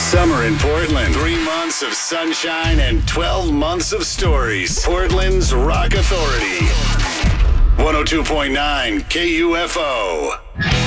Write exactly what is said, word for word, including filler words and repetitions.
Summer in Portland. Three months of sunshine and twelve months of stories. Portland's Rock Authority. one oh two point nine K U F O.